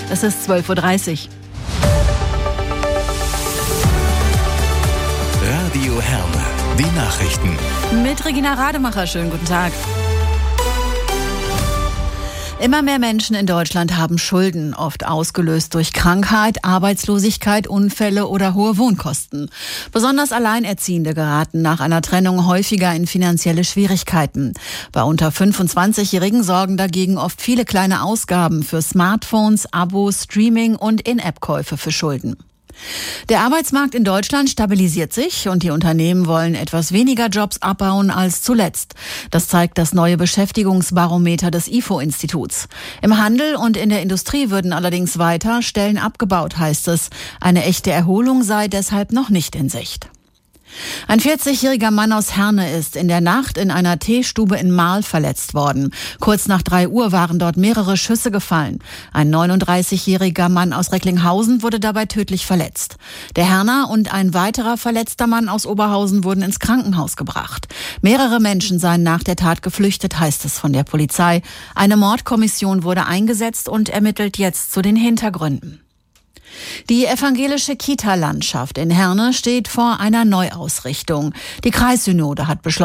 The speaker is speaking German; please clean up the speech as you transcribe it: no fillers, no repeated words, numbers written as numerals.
Es ist 12:30 Uhr. Radio Herne, die Nachrichten. Mit Regina Rademacher, schönen guten Tag. Immer mehr Menschen in Deutschland haben Schulden, oft ausgelöst durch Krankheit, Arbeitslosigkeit, Unfälle oder hohe Wohnkosten. Besonders Alleinerziehende geraten nach einer Trennung häufiger in finanzielle Schwierigkeiten. Bei unter 25-Jährigen sorgen dagegen oft viele kleine Ausgaben für Smartphones, Abos, Streaming und In-App-Käufe für Schulden. Der Arbeitsmarkt in Deutschland stabilisiert sich und die Unternehmen wollen etwas weniger Jobs abbauen als zuletzt. Das zeigt das neue Beschäftigungsbarometer des IFO-Instituts. Im Handel und in der Industrie würden allerdings weiter Stellen abgebaut, heißt es. Eine echte Erholung sei deshalb noch nicht in Sicht. Ein 40-jähriger Mann aus Herne ist in der Nacht in einer Teestube in Marl verletzt worden. Kurz nach 3 Uhr waren dort mehrere Schüsse gefallen. Ein 39-jähriger Mann aus Recklinghausen wurde dabei tödlich verletzt. Der Herner und ein weiterer verletzter Mann aus Oberhausen wurden ins Krankenhaus gebracht. Mehrere Menschen seien nach der Tat geflüchtet, heißt es von der Polizei. Eine Mordkommission wurde eingesetzt und ermittelt jetzt zu den Hintergründen. Die evangelische Kita-Landschaft in Herne steht vor einer Neuausrichtung. Die Kreissynode hat beschlossen,